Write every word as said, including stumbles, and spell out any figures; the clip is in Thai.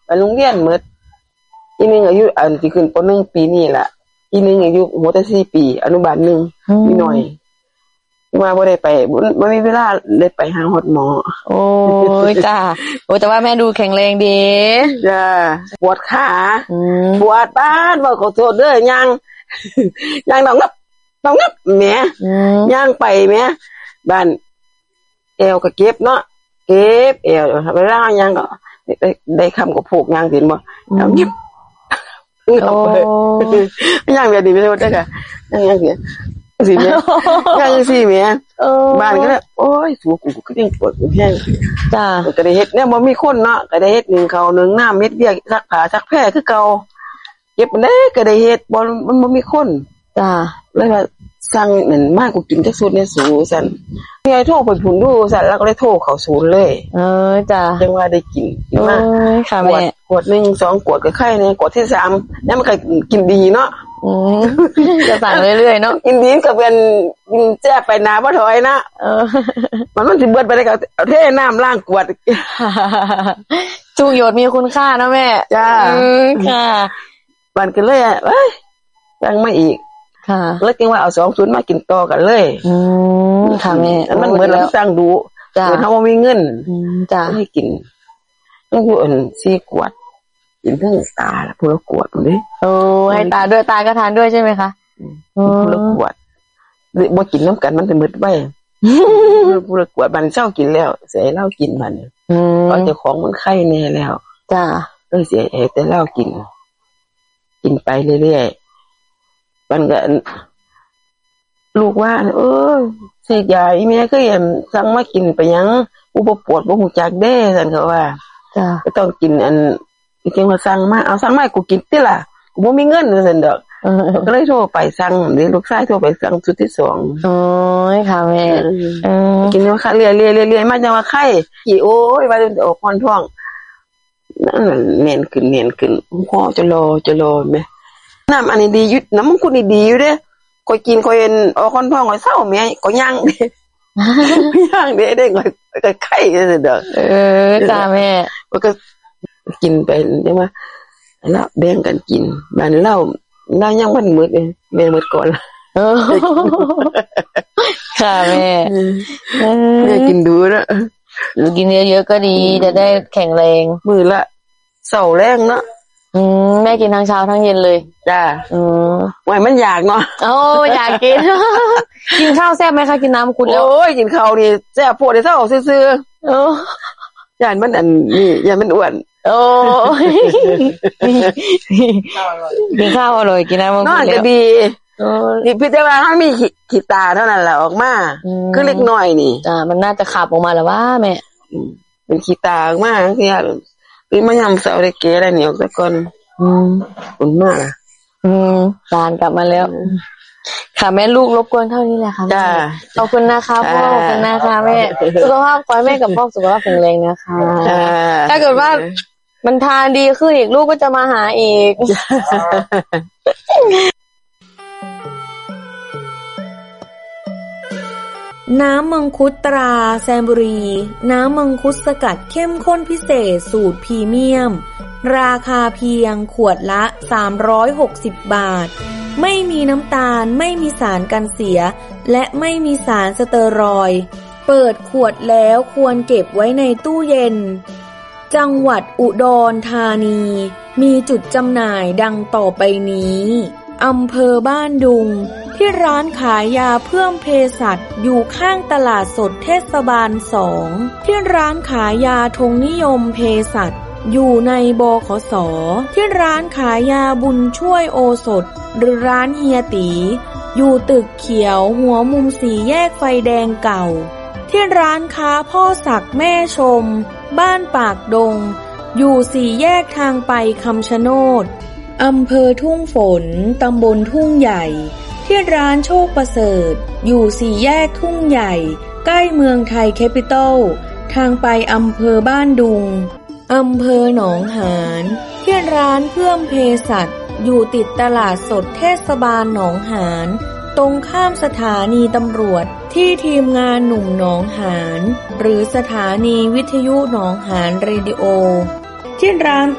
ไปโรงเรียนหมดอีนึงอายุอันสิขึ้นป.หนึ่งปีนี้ล่ะอีนึงอายุโหแต่สี่ปีอนุบาลหนึ่งนิดหน่อยว่าบ่ได้ไปบ่มีเวลาได้ไปหาฮอดหมอโอ้ยจ้าโอ้แต่ว่าแม่ดูแข็งแรงดีจ้าปวดขาปวดบ้านบ่ขอโทษเด้อย่างย่างดอกงับดอกงับแหมย่างไปแหมบ้านเอวก็เก็บเนาะเก็บเอวเวลาย่างก็ได้ได้คำก็ผูกย่างสิบ่ดอกงับโอ้ย่างแบบนี้ไปโทษเด้อค่ะย่างๆสิสิแม่ย่างสิแม่บ้านก็แล้วโอ้ยสูกูก็ยังปวดแห้งจ้าก็ได้เฮ็ดเนี่ยบ่มีคนเนาะก็ได้เฮ็ดนึ่งข้าวนึ่งน้ำเม็ดเบี้ยซักผ้าซักแพร่คือเก่าเก็บมันได้ก็ได้เฮ็ดบ่มันบ่มีคนจ้าเลยว่าสั่งนั่นมากูกินจักสุดเนี่ยสูซั่นยายโทรไปพุ่นดูซั่นแล้วก็เลยโทรเข้าศูนย์เลยเออจ้าจังว่าได้กินกินมาค่ะแม่ขวดหนึ่ง สองขวดก็ไข้แน่ขวดที่สามเนี่ยมันก็กินดีเนาะอืมจะสั่งเรื่อยๆเนาะกินดีก็เป็นกินแซ่บไปหน้าบ่ถอยนะเออมันมันสิเบิดไปได้ก็เอาเทน้ำล้างขวดทุกหยดมีคุณค่านะแม่จ้าค่ะบันกันเลยอ่ะเอ้ยยังไม่อีกค่ะแล้วจึงว่าเอาสองศูนย์มากินต่อกันเลยอืมค่ะแม่มันเหมือนเราสั่งดูจ้าเฮาบ่มีเงินอืมจ้าให้กินต้องอยู่อันสี่ขวดกินทั้งตาละผู้ละขวดพุ่นเด้โอ้ให้ตาด้วยตาก็ทานด้วยใช่มั้ยคะอือผู้ละขวดบ่กินนำกันมันสิหมดไว้ผู้ละขวดบัดเช้ากินแล้วสิให้เรากินบัดอือเพราะเจ้าของมันไข้แน่แล้วจ้าเออสิให้แต่เรากินกินไปเรื่อยๆมันก็ลูกว่าเอ้ยเสกยาอีแม่ก็ยังสั่งมากินไปยังอุบ่ปวดบ่ฮู้จักเด้ซั่นเขาว่าจ้าก็ต้องกินอันจริงๆว่าสั่งมาเอาสั่งมากูกินติล่ะกูบ่มีเงินซั่นดอกก็เลยโทรไปสั่งเดี๋ยวลูกชายโทรไปสั่งชุดที่สองโอ้ยค่ะแม่เออกินว่าค่ะเรื่อยๆๆๆมาจังว่าไข้ขี้โอ้ยว่าจะออกพรท้องนั่นเน้นขึ้นเน้นขึ้นพอจะรอจะรอแม่น้ำอันนี้ดีอยู่น้ำมังคุดนี่ดีอยู่เด้ข่อยกินข่อยเห็นออกพรท้องข่อยเศร้าแม่ก็ย่างเด้ย่างเด้ได้ข่อยก็ไข้ซั่นดอกเออจ้าแม่ก็กินไปใช่มั้ยแล้วแบ่งกันกินบ้านเราเรายังบ่หมดเลยแม่หมดก่อนล่ะเออค่ะแม่แม่กินดูแล้วกินเยอะๆก็ดีจะได้แข็งแรงมื้อละเช้าแรงเนาะอืมแม่กินทั้งเช้าทั้งเย็นเลยจ้าอือโอ้ยมันอยากเนาะโอ้อยากกินกินข้าวแซ่บมั้ยคะกินน้ำคุณแล้วโอ้ยกินข้าวนี่แซ่บโพดได้เช้าซื่อๆเออย่านมันอันนี้ย่านมันอ้วนโอ้กินข้าวอร่อยกินน้ำมันนอนก็ดีโอ้ยพี่แต่ว่าเฮามีขี้ตาเท่านั้นแหละออกมาคือเล็กน้อยนี่จ้ามันน่าจะขับออกมาแล้วว่าแม่เป็นขี้ตาออกมาคือคือมายามเช้าได้เกะได้เหนียวซะก่อนอืมอุ่นมากอ่ะอืมหลานกลับมาแล้วค่ะแม่ลูกรบกวนเท่านี้แหละค่ะจ้าขอบคุณนะคะพ่อขอบคุณนะคะแม่สุขภาพขอให้แม่กับพ่อสุขภาพแข็งแรงนะคะถ้าเกิดว่ามันทานดีขึ้นอีกลูกก็จะมาหาอีกน้ำมังคุดตราแซมบุรีน้ำมังคุดสกัดเข้มข้นพิเศษสูตรพรีเมียมราคาเพียงขวดละสามร้อยหกสิบบาทไม่มีน้ำตาลไม่มีสารกันเสียและไม่มีสารสเตอรอยด์เปิดขวดแล้วควรเก็บไว้ในตู้เย็นจังหวัดอุดรธานีมีจุดจำหน่ายดังต่อไปนี้อำเภอบ้านดุงที่ร้านขายยาเพิ่มเภสัชอยู่ข้างตลาดสดเทศบาลสองที่ร้านขายยาธงนิยมเภสัชอยู่ในบขส.ที่ร้านขายยาบุญช่วยโอสถหรือร้านเฮียตีอยู่ตึกเขียวหัวมุมสี่แยกไฟแดงเก่าที่ร้านค้าพ่อศักดิ์แม่ชมบ้านปากดงอยู่สี่แยกทางไปคำชะโนดอำเภอทุ่งฝนตำบลทุ่งใหญ่ที่ร้านโชคประเสริฐอยู่สี่แยกทุ่งใหญ่ใกล้เมืองไทยแคปิตอลทางไปอำเภอบ้านดุงอำเภอหนองหานที่ร้านเพิ่มเภสัชอยู่ติดตลาดสดเทศบาลหนองหานตรงข้ามสถานีตำรวจที่ทีมงานหนุ่มหนองหานหรือสถานีวิทยุหนองหานเรดิโอที่ร้าน